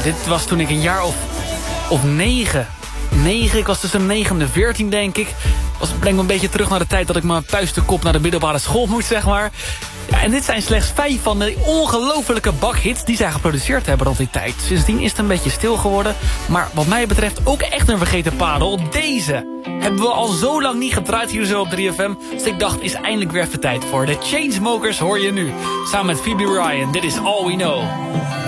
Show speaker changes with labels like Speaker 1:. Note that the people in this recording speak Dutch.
Speaker 1: Dit was toen ik een jaar of 9. Ik was tussen 9 en 14, denk ik. Brengt me een beetje terug naar de tijd dat ik mijn puistenkop naar de middelbare school moest, zeg maar. Ja, en dit zijn slechts 5 van de ongelofelijke bakhits die zij geproduceerd hebben rond die tijd. Sindsdien is het een beetje stil geworden. Maar wat mij betreft ook echt een vergeten parel. Deze hebben we al zo lang niet gedraaid hier zo op 3FM. Dus ik dacht, is eindelijk weer even tijd voor. De Chainsmokers hoor je nu. Samen met Phoebe Ryan. Dit is All We Know.